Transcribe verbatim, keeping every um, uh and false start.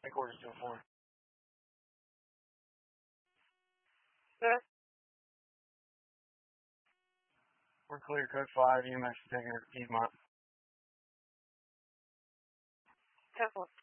Headquarters two four. Yeah. We're clear, code five, E M S taking Piedmont. Ten four.